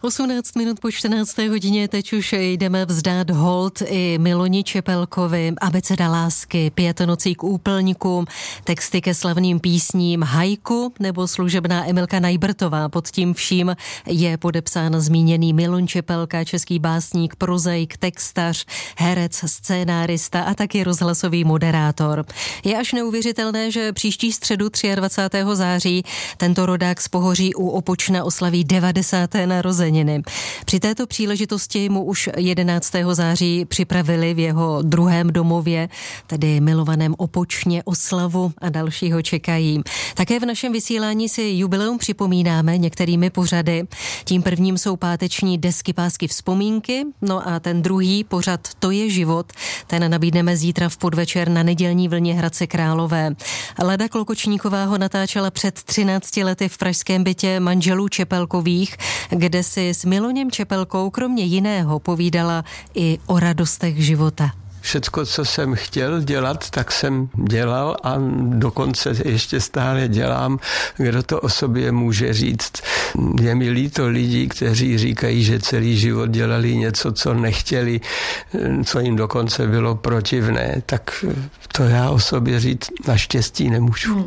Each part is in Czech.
18 minut po 14. hodině, teď už jdeme vzdát hold i Miloni Čepelkovi, Abeceda lásky, 5 nocí k úplňkům, texty ke slavným písním Hajku nebo služebná Emilka Najbrtová. Pod tím vším je podepsán zmíněný Milon Čepelka, český básník, prozaik, textař, herec, scénárista a taky rozhlasový moderátor. Je až neuvěřitelné, že příští středu 23. září tento rodák z Pohoří u Opočna oslaví 90. narozeniny. Při této příležitosti mu už 11. září připravili v jeho druhém domově, tedy milovaném Opočně, oslavu a dalšího čekají. Také v našem vysílání si jubileum připomínáme některými pořady. Tím prvním jsou páteční desky pásky vzpomínky, no a ten druhý pořad To je život, ten nabídneme zítra v podvečer na nedělní vlně Hradce Králové. Lada Klokočníková ho natáčela před 13 lety v pražském bytě manželů Čepelkových, kde si s Miloněm Čepelkou kromě jiného povídala i o radostech života. Všecko, co jsem chtěl dělat, tak jsem dělal a dokonce ještě stále dělám. Kdo to o sobě může říct? Je mi líto lidí, kteří říkají, že celý život dělali něco, co nechtěli, co jim dokonce bylo protivné. Tak to já o sobě říct naštěstí nemůžu.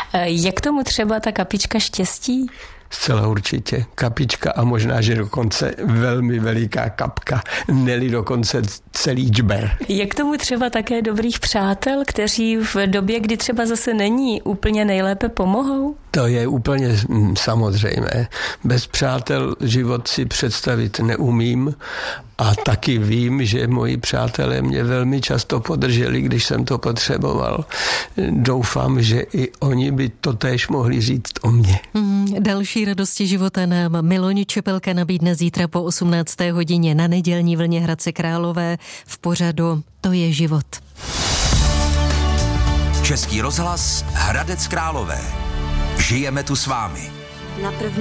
Je k tomu třeba ta kapička štěstí? Zcela určitě. Kapička a možná, že dokonce velmi veliká kapka, ne-li dokonce celý džber. Je k tomu třeba také dobrých přátel, kteří v době, kdy třeba zase není úplně nejlépe, pomohou? To je úplně samozřejmé. Bez přátel život si představit neumím a taky vím, že moji přátelé mě velmi často podrželi, když jsem to potřeboval. Doufám, že i oni by to též mohli říct o mně. Další radosti života nám Miloni Čepelka nabídne zítra po 18. hodině na nedělní vlně Hradce Králové v pořadu To je život. Český rozhlas Hradec Králové. Žijeme tu s vámi.